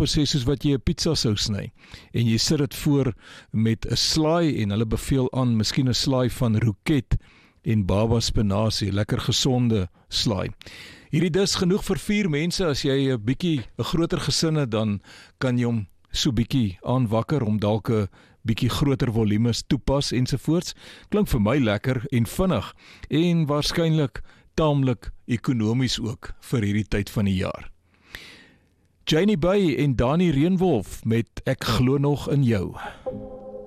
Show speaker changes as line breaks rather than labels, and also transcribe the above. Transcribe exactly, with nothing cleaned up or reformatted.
presies soos wat jy 'n pizza sou sny. En jy sit dit voor met 'n slaai en hulle beveel aan miskien 'n slaai van roket en baba spinasie, lekker gesonde slaai. Hierdie dis genoeg vir vier mense. As jy 'n bietjie 'n groter gesin het, dan kan jy hom so bietjie aanwakker om dalk 'n bietjie groter volumes toepas ensovoorts. Klink vir my lekker en vinnig en waarskynlik taamlik ekonomies ook vir hierdie tyd van die jaar. Janie Bay en Dani Reenwolf met Ek glo nog in jou.